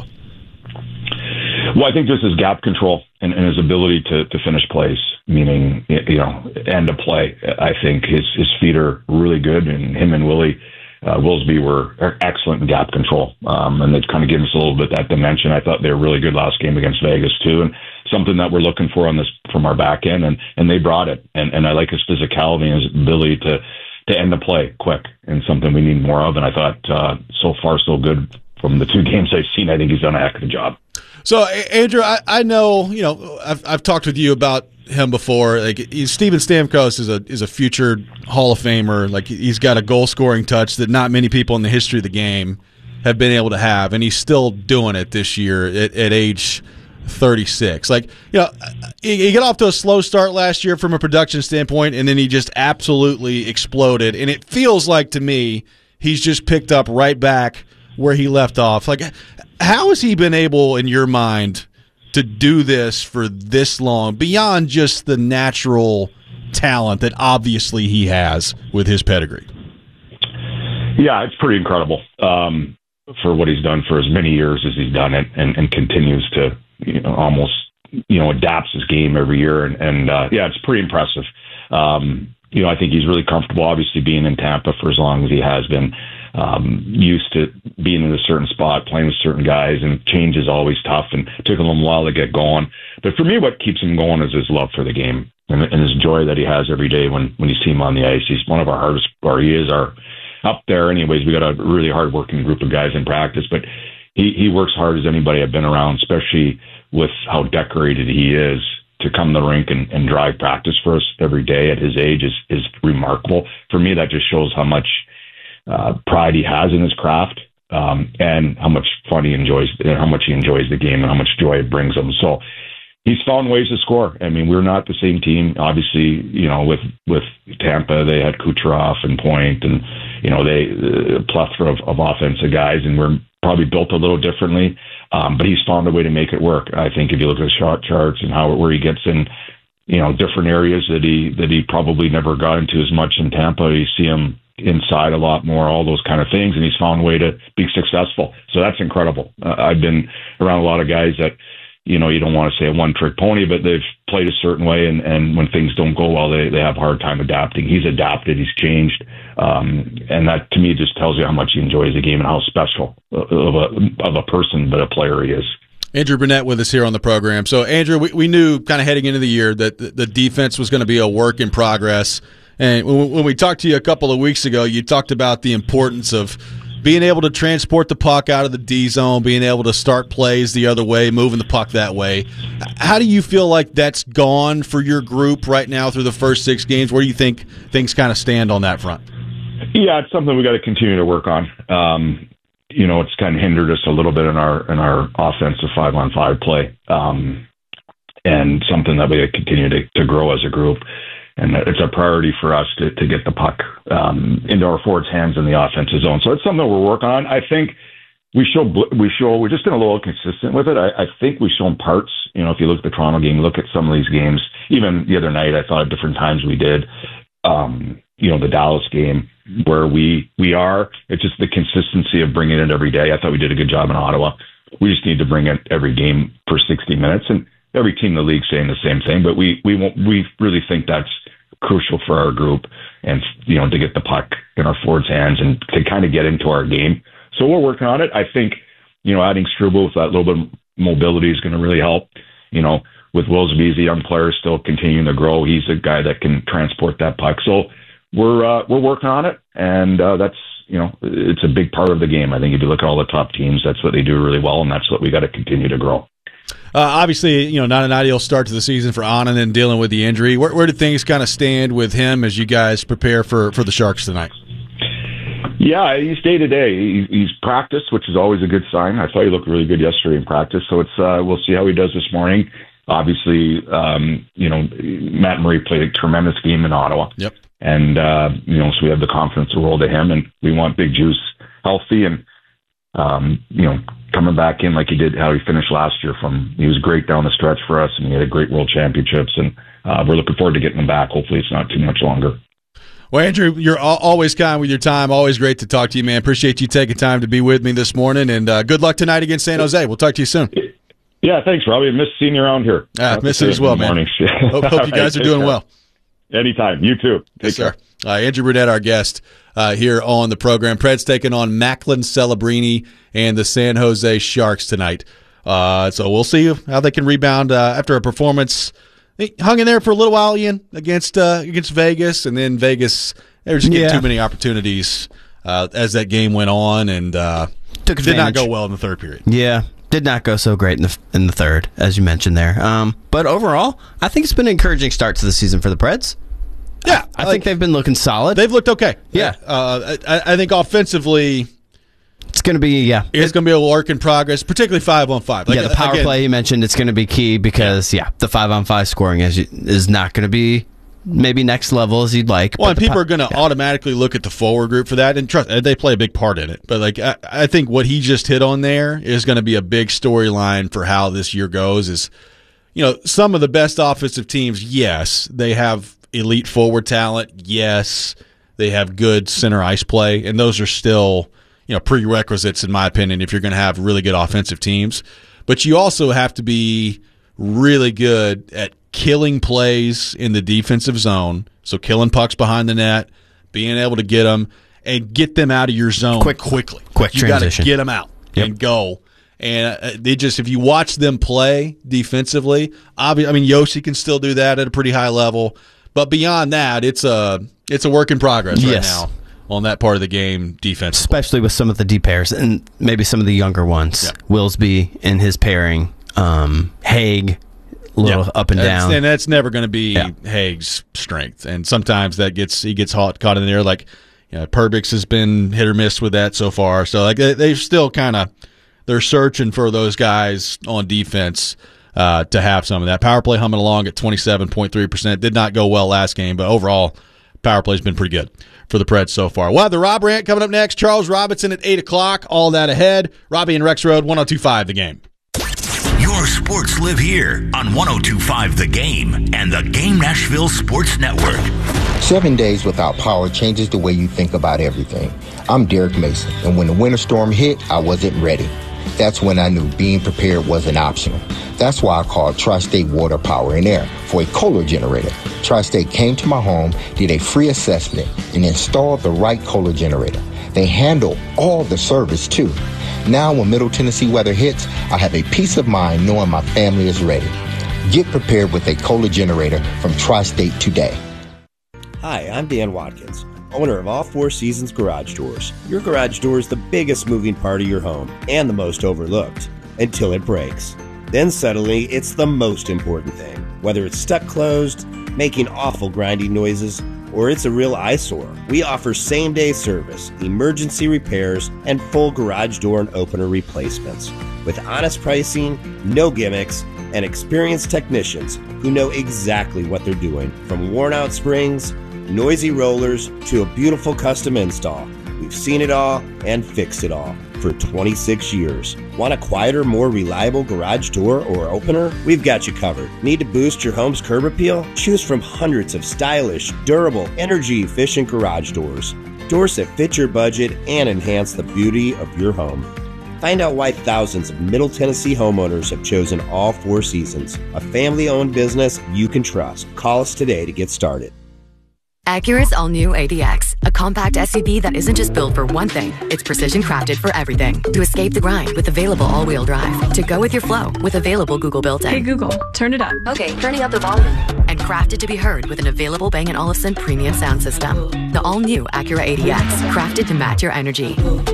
Well, I think just his gap control and, and his ability to, to finish plays, meaning, you know, end of play. I think his, his feet are really good, and him and Willie uh, Willsby were excellent in gap control. Um, and they've kind of given us a little bit that dimension. I thought they were really good last game against Vegas, too, and something that we're looking for on this from our back end, and, and they brought it. And, and I like his physicality and his ability to, to end the play quick, and something we need more of. And I thought uh, so far so good from the two games I've seen. I think he's done a heck of a job. So, Andrew, I, I know, you know, I've I've talked with you about him before. Like, he's, Steven Stamkos is a is a future Hall of Famer. Like, he's got a goal scoring touch that not many people in the history of the game have been able to have, and he's still doing it this year at, at age thirty-six. Like, you know, he, he got off to a slow start last year from a production standpoint, and then he just absolutely exploded. And it feels like to me he's just picked up right back where he left off. Like, how has he been able, in your mind, to do this for this long, beyond just the natural talent that obviously he has with his pedigree? Yeah, it's pretty incredible um, for what he's done for as many years as he's done it, and, and continues to, you know, almost, you know, adapts his game every year. And, and uh, yeah, it's pretty impressive. Um, you know, I think he's really comfortable, obviously, being in Tampa for as long as he has been. Um, used to being in a certain spot, playing with certain guys, and change is always tough, and it took him a while to get going. But for me, what keeps him going is his love for the game, and, and his joy that he has every day when, when you see him on the ice. He's one of our hardest, or he is our, up there anyways. We got a really hard-working group of guys in practice, but he, he works hard as anybody I've been around, especially with how decorated he is. To come to the rink and, and drive practice for us every day at his age is, is remarkable. For me, that just shows how much uh, pride he has in his craft, um, and how much fun he enjoys, and how much he enjoys the game, and how much joy it brings him. So he's found ways to score. I mean, we're not the same team. Obviously, you know, with, with Tampa, they had Kucherov and Point, and, you know, they a plethora of, of offensive guys, and we're probably built a little differently. Um, but he's found a way to make it work. I think if you look at the shot charts and how where he gets in, you know, different areas that he that he probably never got into as much in Tampa, you see him inside a lot more, all those kind of things, and he's found a way to be successful. So that's incredible. Uh, I've been around a lot of guys that, you know, you don't want to say a one-trick pony, but they've played a certain way, and, and when things don't go well, they, they have a hard time adapting. He's adapted, he's changed, um, and that, to me, just tells you how much he enjoys the game and how special of a, of a person, but a player he is. Andrew Burnett with us here on the program. So, Andrew, we, we knew kind of heading into the year that the, the defense was going to be a work in progress, and when, when we talked to you a couple of weeks ago, you talked about the importance of being able to transport the puck out of the D zone, being able to start plays the other way, moving the puck that way. How do you feel like that's gone for your group right now through the first six games? Where do you think things kind of stand on that front? Yeah, it's something we got to continue to work on. Um, you know, it's kind of hindered us a little bit in our in our offensive five on five play, um, and something that we got to continue to, to grow as a group. and it's a priority for us to, to get the puck um, into our forwards' hands in the offensive zone. So it's something that we're working on. I think we show we show we're just been a little consistent with it. I, I think we show in parts. You know, if you look at the Toronto game, look at some of these games. Even the other night, I thought at different times we did. Um, you know, the Dallas game where we we are. It's just the consistency of bringing it every day. I thought we did a good job in Ottawa. We just need to bring it every game for sixty minutes, and every team in the league saying the same thing. But we we won't, we really think that's crucial for our group, and you know, to get the puck in our forwards' hands and to kind of get into our game. So we're working on it. I think, you know, adding Struble with that little bit of mobility is going to really help. You know, with Willsby, the young player, still continuing to grow. He's a guy that can transport that puck. So we're uh, we're working on it, and uh, that's, you know, it's a big part of the game. I think if you look at all the top teams, that's what they do really well, and that's what we got to continue to grow. Uh, obviously, you know, not an ideal start to the season for Annan and dealing with the injury. Where, where do things kind of stand with him as you guys prepare for, for the Sharks tonight? Yeah, he's day to day. He- He's practiced, which is always a good sign. I thought he looked really good yesterday in practice, so it's uh, we'll see how he does this morning. Obviously, um, you know, Matt Murray played a tremendous game in Ottawa. Yep. And, uh, you know, so we have the confidence to roll to him, and we want Big Juice healthy and, um, you know, coming back in like he did, how he finished last year. From he was great down the stretch for us, and he had a great World Championships, and uh, we're looking forward to getting him back. Hopefully it's not too much longer. Well, Andrew, you're al- always kind with your time. Always great to talk to you, man. Appreciate you taking time to be with me this morning, and uh, good luck tonight against San Jose. We'll talk to you soon. Yeah, thanks, Robbie. Miss seeing you around here. Ah, miss it as well, man. Hope, hope you guys are doing well. Anytime. You too. Yes, Take sir. care. Uh, Andrew Brunette, our guest uh, here on the program. Preds taking on Macklin Celebrini and the San Jose Sharks tonight. Uh, so we'll see how they can rebound uh, after a performance. They hung in there for a little while, Ian, against uh, against Vegas, and then Vegas, they were just getting Yeah. too many opportunities uh, as that game went on, and uh, Took did not advantage. go well in the third period. Yeah, did not go so great in the in the third, as you mentioned there. Um, but overall, I think it's been an encouraging start to the season for the Preds. Yeah, I think they've been looking solid. They've looked okay. Yeah. Uh, I, I think offensively, it's going to be yeah, it's going to be a work in progress, particularly five on five. Like, yeah, the power again, play you mentioned, it's going to be key because yeah, the five on five scoring is is not going to be maybe next level as you'd like. Well, but and the people po- are going to yeah. automatically look at the forward group for that, and trust they play a big part in it. But like, I, I think what he just hit on there is going to be a big storyline for how this year goes. Is, you know, some of the best offensive teams, yes, they have elite forward talent. Yes, they have good center ice play, and those are still, you know, prerequisites in my opinion if you're going to have really good offensive teams. But you also have to be really good at killing plays in the defensive zone, so killing pucks behind the net, being able to get them and get them out of your zone Quick- quickly. quick you got to transition. get them out Yep. and go. And uh, they just, if you watch them play defensively, obviously, I mean, Yossi can still do that at a pretty high level, but beyond that, it's a it's a work in progress right Yes. now on that part of the game defensively. especially with some of the deep pairs and maybe some of the younger ones. Yeah. Willsby and his pairing, um, Haig, a little Yeah. up and That's- down. and that's never going to be Yeah. Haig's strength. And sometimes that gets he gets hot, caught in there. Like, you know, Perbix has been hit or miss with that so far. So like they, they've still kind of they're searching for those guys on defense uh, to have some of that power play humming along at twenty-seven point three percent. Did not go well last game, but overall power play's been pretty good for the Preds so far. We'll have the Rob Rant coming up next. Charles Robinson at eight o'clock. All that ahead. Robbie and Rex Road, one oh two point five The Game. Your sports live here on one oh two point five The Game and the Game Nashville Sports Network. Seven days without power changes the way you think about everything. I'm Derek Mason, and when the winter storm hit, I wasn't ready. That's when I knew being prepared wasn't optional. That's why I called Tri-State Water Power and Air for a Kohler generator. Tri-State came to my home, did a free assessment, and installed the right Kohler generator. They handle all the service, too. Now, when Middle Tennessee weather hits, I have a peace of mind knowing my family is ready. Get prepared with a Kohler generator from Tri-State today. Hi, I'm Dan Watkins, owner of All Four Seasons Garage Doors. Your garage door is the biggest moving part of your home and the most overlooked until it breaks. Then suddenly, it's the most important thing. Whether it's stuck closed, making awful grinding noises, or it's a real eyesore, we offer same-day service, emergency repairs, and full garage door and opener replacements. With honest pricing, no gimmicks, and experienced technicians, who know exactly what they're doing. From worn-out springs, noisy rollers, to a beautiful custom install. We've seen it all and fixed it all for twenty-six years. Want a quieter, more reliable garage door or opener? We've got you covered. Need to boost your home's curb appeal? Choose from hundreds of stylish, durable, energy-efficient garage doors. Doors that fit your budget and enhance the beauty of your home. Find out why thousands of Middle Tennessee homeowners have chosen All Four Seasons, a family-owned business you can trust. Call us today to get started. Acura's all-new A D X, a compact S U V that isn't just built for one thing, it's precision crafted for everything. To escape the grind with available all-wheel drive. To go with your flow with available Google built-in. Hey Google, turn it up. Okay, turning up the volume. And crafted to be heard with an available Bang and Olufsen premium sound system. The all-new Acura A D X, crafted to match your energy.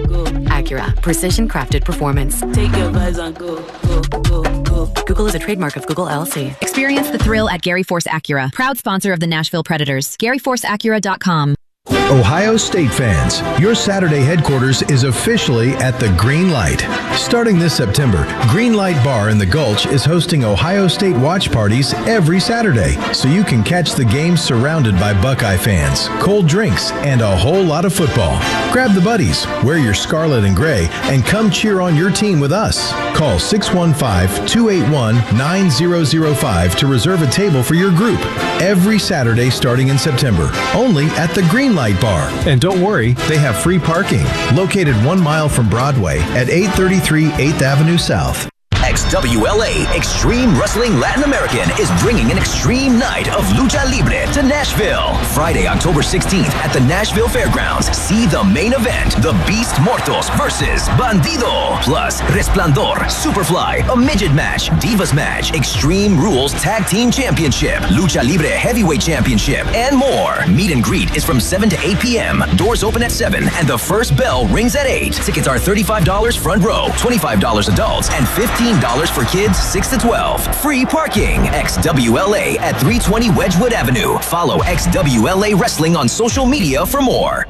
Acura, precision crafted performance. Take your vibes on go, go, go, go. Google is a trademark of Google L L C. Experience the thrill at Gary Force Acura, proud sponsor of the Nashville Predators. Gary Force Acura dot com. Ohio State fans, your Saturday headquarters is officially at the Green Light. Starting this September, Green Light Bar in the Gulch is hosting Ohio State watch parties every Saturday, so you can catch the game surrounded by Buckeye fans, cold drinks, and a whole lot of football. Grab the buddies, wear your scarlet and gray, and come cheer on your team with us. Call six one five, two eight one, nine zero zero five to reserve a table for your group every Saturday starting in September, only at the Green Light Bar. And don't worry, they have free parking, located one mile from Broadway at eight thirty-three eighth Avenue South. X W L A Extreme Wrestling Latin American is bringing an extreme night of lucha libre to Nashville. Friday, October sixteenth at the Nashville Fairgrounds. See the main event, the Beast Mortos versus Bandido. Plus, Resplandor, Superfly, a midget match, Divas match, Extreme Rules Tag Team Championship, Lucha Libre Heavyweight Championship, and more. Meet and greet is from seven to eight p.m. Doors open at seven, and the first bell rings at eight. Tickets are thirty-five dollars front row, twenty-five dollars adults, and fifteen dollars for kids six to twelve. Free parking. X W L A at three twenty Wedgwood Avenue. Follow X W L A Wrestling on social media for more.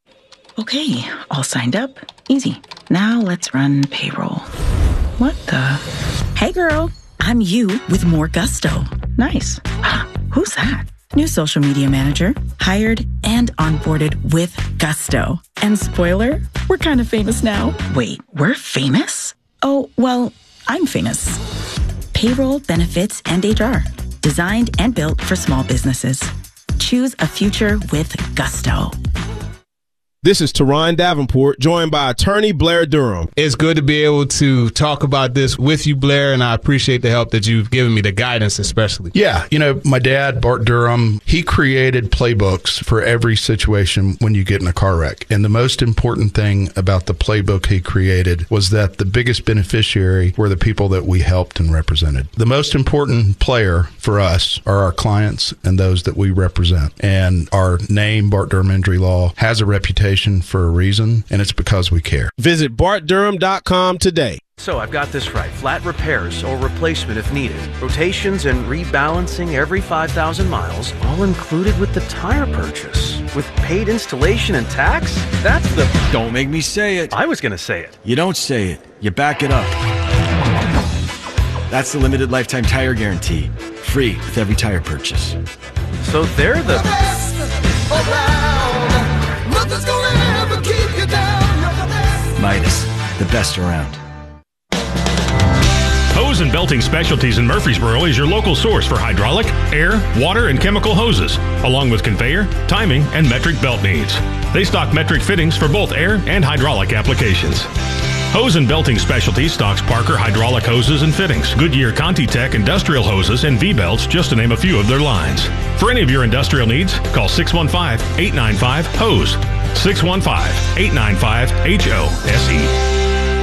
Okay, all signed up. Easy. Now let's run payroll. What the? Hey girl, I'm you with more gusto. Nice. Who's that? New social media manager, hired and onboarded with gusto. And spoiler, we're kind of famous now. Wait, we're famous? Oh, well, I'm famous. Payroll, benefits, and H R. Designed and built for small businesses. Choose a future with gusto. This is Teron Davenport, joined by attorney Blair Durham. It's good to be able to talk about this with you, Blair, and I appreciate the help that you've given me, the guidance especially. Yeah, you know, my dad, Bart Durham, he created playbooks for every situation when you get in a car wreck. And the most important thing about the playbook he created was that the biggest beneficiary were the people that we helped and represented. The most important player for us are our clients and those that we represent. And our name, Bart Durham Injury Law, has a reputation for a reason, and it's because we care. Visit bart durham dot com today. So I've got this right. Flat repairs or replacement if needed. Rotations and rebalancing every five thousand miles, all included with the tire purchase. With paid installation and tax? That's the... Don't make me say it. I was going to say it. You don't say it. You back it up. That's the limited lifetime tire guarantee. Free with every tire purchase. So they're the... Nothing's gonna ever keep you down. Midas, the best around. Hose and Belting Specialties in Murfreesboro is your local source for hydraulic, air, water, and chemical hoses, along with conveyor, timing, and metric belt needs. They stock metric fittings for both air and hydraulic applications. Hose and Belting Specialties stocks Parker hydraulic hoses and fittings, Goodyear ContiTech industrial hoses, and V-belts, just to name a few of their lines. For any of your industrial needs, call six one five, eight nine five, H O S E, six one five, eight nine five, H O S E.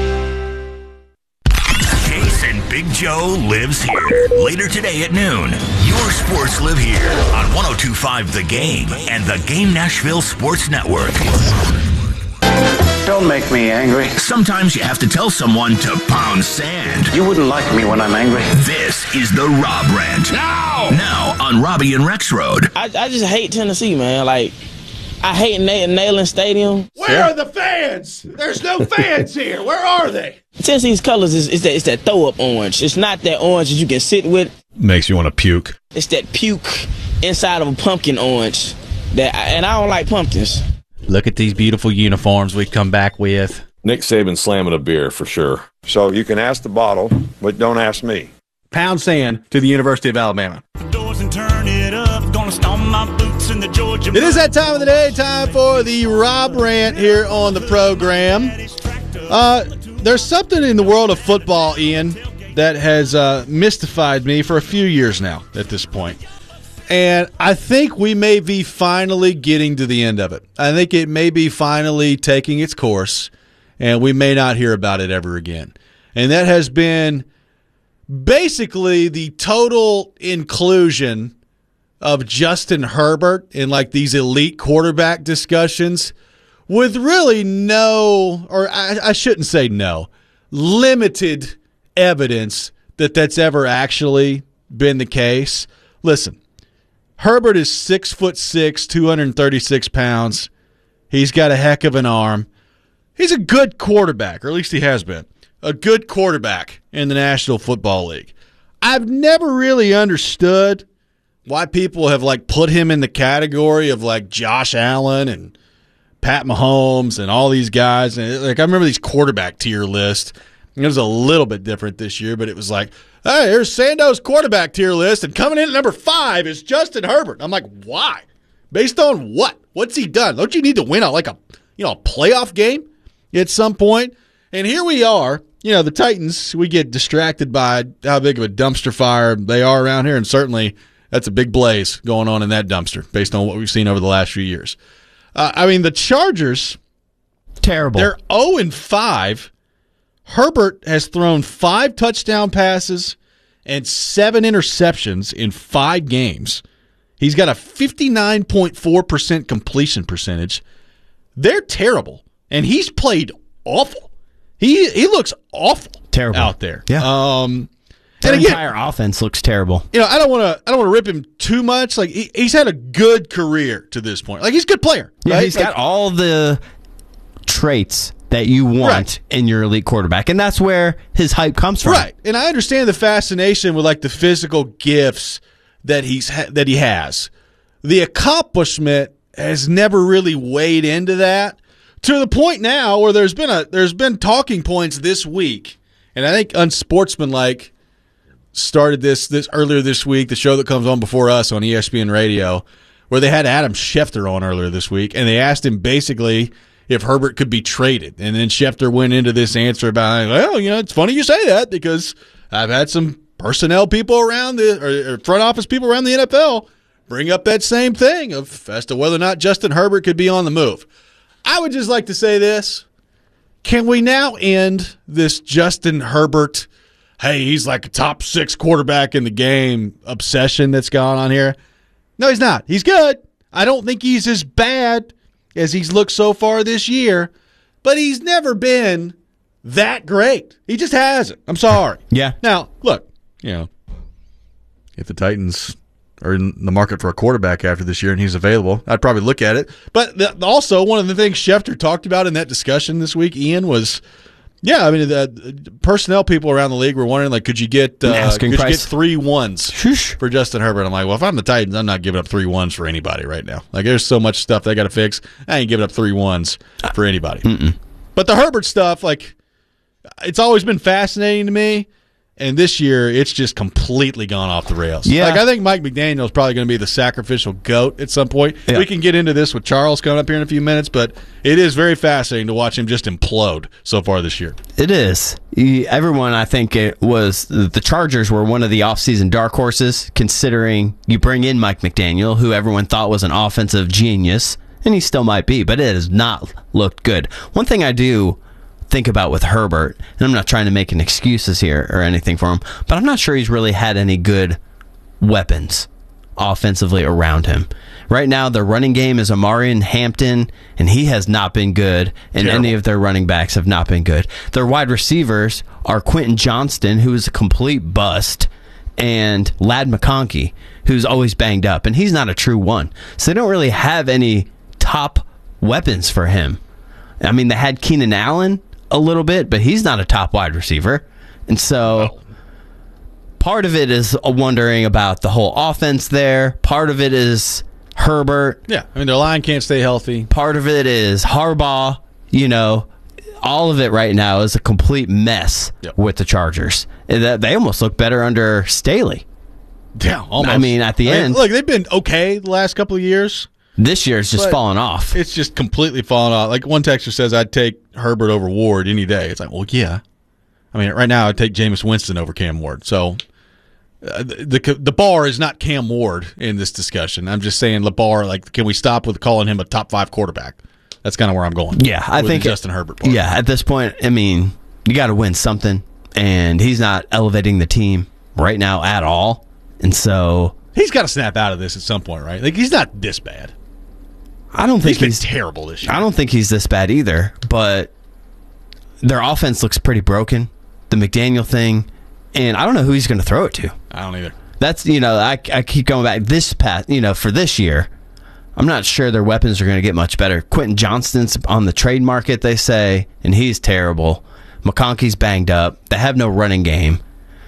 Jason Big Joe lives here. Later today at noon, your sports live here on one oh two point five The Game and the Game Nashville Sports Network. Don't make me angry. Sometimes you have to tell someone to pound sand. You wouldn't like me when I'm angry. This is the Rob Rant. No! Now on Robbie and Rex Road. I, I just hate Tennessee, man. Like, I hate Na- Neyland Stadium. Where are the fans? There's no fans here. Where are they? Tennessee's colors is, is that it's that throw up orange. It's not that orange that you can sit with. makes you want to puke. It's that puke inside of a pumpkin orange, that, and I don't like pumpkins. Look at these beautiful uniforms we come back with. Nick Saban slamming a beer for sure. So you can ask the bottle, but don't ask me. Pound sand to the University of Alabama. It is that time of the day, time for the Rob Rant here on the program. Uh, there's something in the world of football, Ian, that has uh, mystified me for a few years now at this point. And I think we may be finally getting to the end of it. I think it may be finally taking its course, and we may not hear about it ever again. And that has been basically the total inclusion of Justin Herbert in like these elite quarterback discussions with really no, or I, I shouldn't say no, limited evidence that that's ever actually been the case. Listen, Herbert is six foot six, two hundred thirty-six pounds. He's got a heck of an arm. He's a good quarterback, or at least he has been, a good quarterback in the National Football League. I've never really understood why people have like put him in the category of like Josh Allen and Pat Mahomes and all these guys. And like I remember these quarterback tier list. It was a little bit different this year, but it was like, hey, here's Sando's quarterback tier list, and coming in at number five is Justin Herbert. I'm like, why? Based on what? What's he done? Don't you need to win a like a you know a playoff game at some point? And here we are. You know, the Titans, we get distracted by how big of a dumpster fire they are around here, and certainly that's a big blaze going on in that dumpster based on what we've seen over the last few years. Uh, I mean, the Chargers, terrible. They're oh and five. Herbert has thrown five touchdown passes and seven interceptions in five games. He's got a fifty-nine point four percent completion percentage. They're terrible, and he's played awful. He he looks awful terrible out there. Yeah. Um, Their and again, entire offense looks terrible. You know, I don't want to. I don't want to rip him too much. Like he, he's had a good career to this point. Like he's a good player. Yeah, right? he's like, got all the traits that you want right. in your elite quarterback, and that's where his hype comes from. Right, and I understand the fascination with like the physical gifts that he's ha- that he has. The accomplishment has never really weighed into that to the point now where there's been a there's been talking points this week, and I think Unsportsmanlike started this this earlier this week, the show that comes on before us on E S P N Radio, where they had Adam Schefter on earlier this week, and they asked him basically if Herbert could be traded. And then Schefter went into this answer about, well, you know, it's funny you say that because I've had some personnel people around the or front office people around the N F L bring up that same thing of as to whether or not Justin Herbert could be on the move. I would just like to say this. Can we now end this Justin Herbert, hey, he's like a top six quarterback in the game obsession that's gone on here? No, he's not. He's good. I don't think he's as bad as he's looked so far this year, but he's never been that great. He just hasn't. I'm sorry. Yeah. Now, look, you know, if the Titans are in the market for a quarterback after this year and he's available, I'd probably look at it. But the, also, one of the things Schefter talked about in that discussion this week, Ian, was, yeah, I mean, the personnel people around the league were wondering, like, could you get uh, could you get three ones for Justin Herbert? I'm like, well, if I'm the Titans, I'm not giving up three ones for anybody right now. Like, there's so much stuff they got to fix. I ain't giving up three ones for anybody. Mm-mm. But the Herbert stuff, like, it's always been fascinating to me. And this year, it's just completely gone off the rails. Yeah. Like, I think Mike McDaniel is probably going to be the sacrificial goat at some point. Yeah. We can get into this with Charles coming up here in a few minutes, but it is very fascinating to watch him just implode so far this year. It is. Everyone, I think it was, the Chargers were one of the offseason dark horses, considering you bring in Mike McDaniel, who everyone thought was an offensive genius, and he still might be, but it has not looked good. One thing I do think about with Herbert, and I'm not trying to make an excuses here or anything for him, but I'm not sure he's really had any good weapons offensively around him. Right now, their running game is Amarian Hampton, and he has not been good, and Terrible. any of their running backs have not been good. Their wide receivers are Quentin Johnston, who is a complete bust, and Ladd McConkey, who's always banged up, and he's not a true one. So they don't really have any top weapons for him. I mean, they had Keenan Allen a little bit, but he's not a top wide receiver. And so part of it is wondering about the whole offense there. Part of it is Herbert. Yeah, I mean, their line can't stay healthy. Part of it is Harbaugh. You know, all of it right now is a complete mess yep. with the Chargers. They almost look better under Staley. Yeah, almost. I mean, at the I mean, end. Look, they've been okay the last couple of years. This year's just fallen off. It's just completely fallen off. Like one texter says, I'd take Herbert over Ward any day. It's like, well, yeah. I mean, right now I'd take Jameis Winston over Cam Ward. So uh, the, the the bar is not Cam Ward in this discussion. I'm just saying the bar, like, can we stop with calling him a top five quarterback? That's kind of where I'm going. Yeah, I think the Justin it, Herbert part. Yeah, at this point, I mean, you got to win something, and he's not elevating the team right now at all. And so he's got to snap out of this at some point, right? Like, he's not this bad. I don't think he's, he's terrible this year. I don't think he's this bad either, but their offense looks pretty broken. The McDaniel thing, and I don't know who he's going to throw it to. I don't either. That's, you know, I, I keep going back this past, you know, for this year, I'm not sure their weapons are going to get much better. Quentin Johnston's on the trade market, they say, and he's terrible. McConkey's banged up. They have no running game.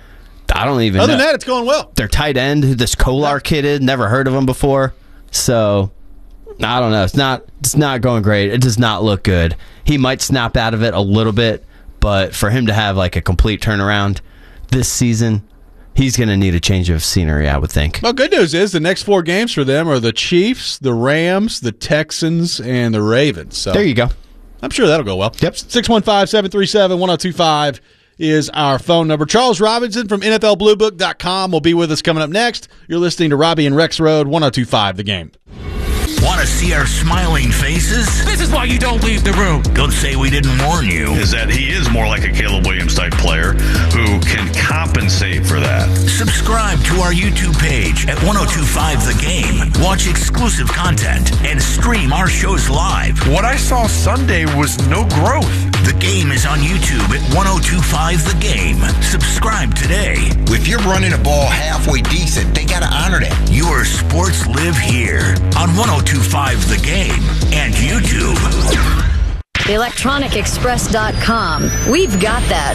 I don't even Other know. than that, it's going well. Their tight end, who this Kolar yeah. kid is, never heard of him before. So I don't know. It's not it's not going great. It does not look good. He might snap out of it a little bit, but for him to have like a complete turnaround this season, he's going to need a change of scenery, I would think. Well, good news is the next four games for them are the Chiefs, the Rams, the Texans, and the Ravens. So there you go. I'm sure that'll go well. Yep. six one five, seven three seven, one oh two five is our phone number. Charles Robinson from N F L Blue Book dot com will be with us coming up next. You're listening to Robbie and Rex Road, one oh two five The Game. Want to see our smiling faces? This is why you don't leave the room. Don't say we didn't warn you. Is that he is more like a Caleb Williams type player who can compensate for that. Subscribe to our YouTube page at ten twenty-five The Game. Watch exclusive content and stream our shows live. What I saw Sunday was no growth. The Game is on YouTube at ten twenty-five The Game. Subscribe today. If you're running a ball halfway decent, they got to honor that. Your sports live here on ten twenty-five The Game and YouTube. electronic express dot com. We've got that.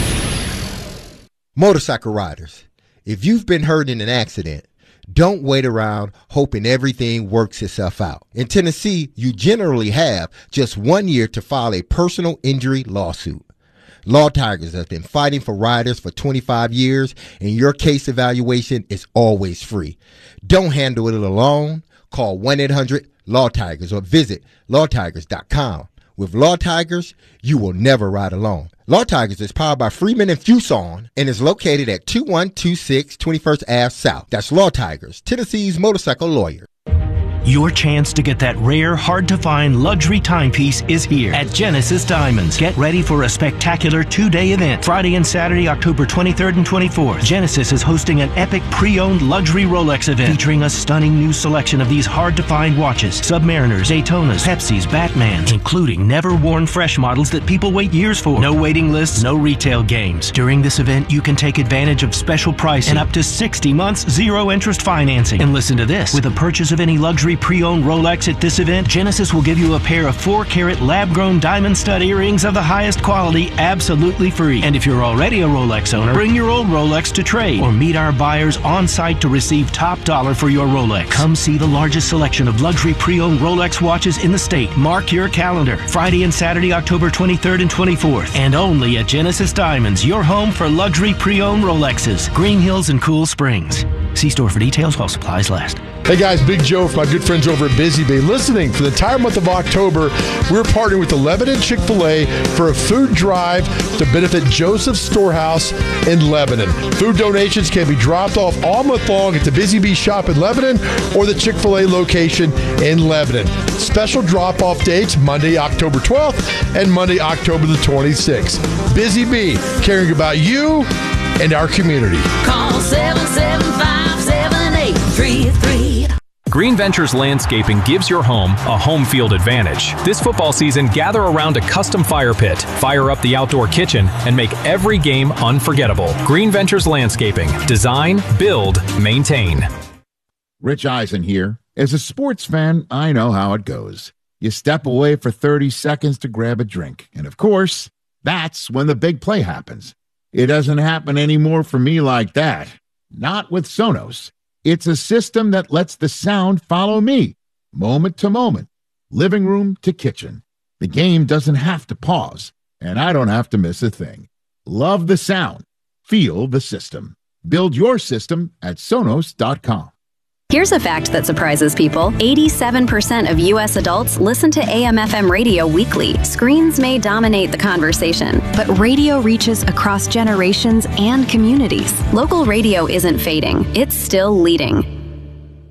Motorcycle riders, if you've been hurt in an accident, don't wait around hoping everything works itself out. In Tennessee, you generally have just one year to file a personal injury lawsuit. Law Tigers has been fighting for riders for twenty-five years, and your case evaluation is always free. Don't handle it alone. Call one eight hundred law tigers or visit law tigers dot com. With Law Tigers, you will never ride alone. Law Tigers is powered by Freeman and Fuson and is located at two one two six twenty-first Avenue South. That's Law Tigers, Tennessee's motorcycle lawyer. Your chance to get that rare, hard-to-find luxury timepiece is here at Genesis Diamonds. Get ready for a spectacular two-day event. Friday and Saturday, October twenty-third and twenty-fourth. Genesis is hosting an epic pre-owned luxury Rolex event featuring a stunning new selection of these hard-to-find watches. Submariners, Daytonas, Pepsis, Batmans, including never-worn fresh models that people wait years for. No waiting lists, no retail games. During this event, you can take advantage of special pricing and up to sixty months zero-interest financing. And listen to this. With a purchase of any luxury pre-owned Rolex at this event, Genesis will give you a pair of four carat lab-grown diamond stud earrings of the highest quality absolutely free. And if you're already a Rolex owner, bring your old Rolex to trade or meet our buyers on site to receive top dollar for your Rolex. Come see the largest selection of luxury pre-owned Rolex watches in the state. Mark your calendar. Friday and Saturday, October twenty-third and twenty-fourth. And only at Genesis Diamonds, your home for luxury pre-owned Rolexes. Green Hills and Cool Springs. See store for details while supplies last. Hey guys, Big Joe from my good friends over at Busy Bee. Listening, for the entire month of October, we're partnering with the Lebanon Chick-fil-A for a food drive to benefit Joseph's Storehouse in Lebanon. Food donations can be dropped off all month long at the Busy Bee shop in Lebanon or the Chick-fil-A location in Lebanon. Special drop-off dates, Monday, October twelfth and Monday, October the twenty-sixth. Busy Bee, caring about you and our community. Call seven seven five, seven eight three three. Green Ventures Landscaping gives your home a home field advantage. This football season, gather around a custom fire pit, fire up the outdoor kitchen, and make every game unforgettable. Green Ventures Landscaping. Design, build, maintain. Rich Eisen here. As a sports fan, I know how it goes. You step away for thirty seconds to grab a drink. And of course, that's when the big play happens. It doesn't happen anymore for me like that. Not with Sonos. It's a system that lets the sound follow me, moment to moment, living room to kitchen. The game doesn't have to pause, and I don't have to miss a thing. Love the sound. Feel the system. Build your system at Sonos dot com. Here's a fact that surprises people. eighty-seven percent of U S adults listen to A M F M radio weekly. Screens may dominate the conversation, but radio reaches across generations and communities. Local radio isn't fading. It's still leading.